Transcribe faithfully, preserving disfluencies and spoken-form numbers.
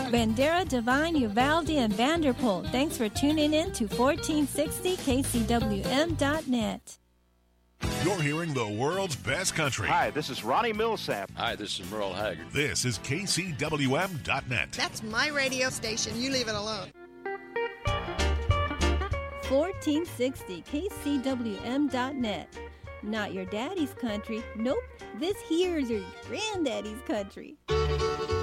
Bandera, Devine, Uvalde, and Vanderpool. Thanks for tuning in to fourteen sixty K C W M dot net. You're hearing the world's best country. Hi, this is Ronnie Millsap. Hi, this is Merle Haggard. This is K C W M dot net. That's my radio station. You leave it alone. fourteen sixty K C W M dot net. Not your daddy's country. Nope. This here's your granddaddy's country.